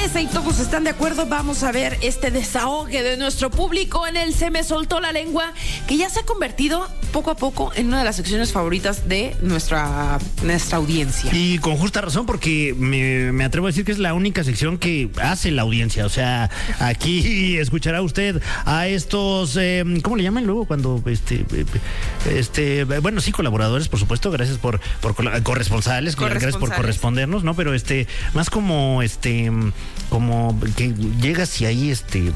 mesa y todos están de acuerdo, vamos a ver este desahogue de nuestro público en el Se Me Soltó la Lengua, que ya se ha convertido poco a poco en una de las secciones favoritas de nuestra audiencia. Y con justa razón, porque me atrevo a decir que es la única sección que hace la audiencia. O sea, aquí escuchará usted a estos, ¿cómo le llaman luego? Cuando, bueno, sí, colaboradores, por supuesto, gracias por corresponsales, gracias por correspondernos, ¿no? Pero más como que llegas y ahí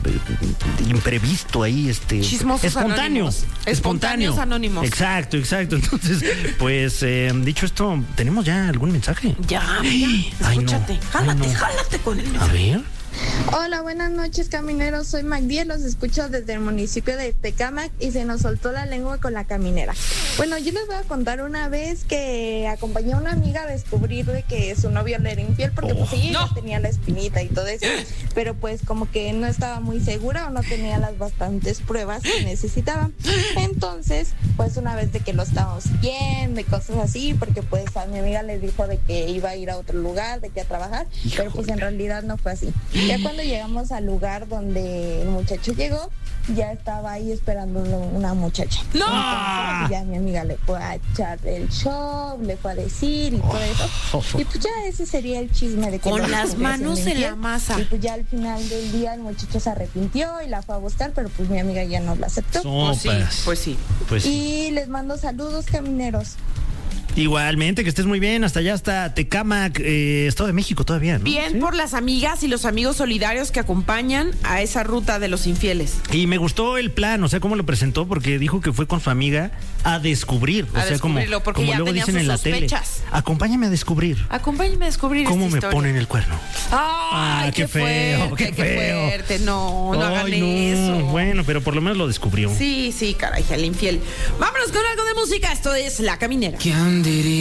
imprevisto ahí chismosos espontáneo anónimos. Espontáneos anónimos. Exacto. Entonces, pues dicho esto, ¿tenemos ya algún mensaje? Ya, escúchate. Jálate con el mensaje. A ver. Hola, buenas noches, camineros. Soy Magdiel, los escucho desde el municipio de Tecámac y se nos soltó la lengua con la caminera. Bueno, yo les voy a contar una vez que acompañé a una amiga a descubrir de que su novio le era infiel porque pues ella ya tenía la espinita y todo eso, pero pues como que no estaba muy segura o no tenía las bastantes pruebas que necesitaba. Entonces, pues una vez de que lo estábamos viendo y cosas así, porque pues a mi amiga le dijo de que iba a ir a otro lugar, de que a trabajar, pero pues en realidad no fue así. Ya cuando llegamos al lugar donde el muchacho llegó, ya estaba ahí esperándolo una muchacha. ¡No! Entonces, ya mi amiga le fue a echar el show, le fue a decir y todo eso. Y pues ya ese sería el chisme de que con las manos en la masa. Y pues ya al final del día el muchacho se arrepintió y la fue a buscar, pero pues mi amiga ya no la aceptó. Pues sí. Y les mando saludos, camineros. Igualmente, que estés muy bien, hasta allá, hasta Tecámac, Estado de México todavía, ¿no? Bien, ¿sí? por las amigas y los amigos solidarios que acompañan a esa ruta de los infieles. Y me gustó el plan, o sea, cómo lo presentó, porque dijo que fue con su amiga a descubrir. O sea, como ya luego dicen en la tele. Acompáñame a descubrir. Acompáñame a descubrir cómo esta me historia. ponen el cuerno. ¡Ay, qué feo! ¡Qué fuerte! No hagan eso. Bueno, pero por lo menos lo descubrió. Sí, caray, el infiel. Vámonos con algo de música. Esto es La Caminera. ¿Quién diría?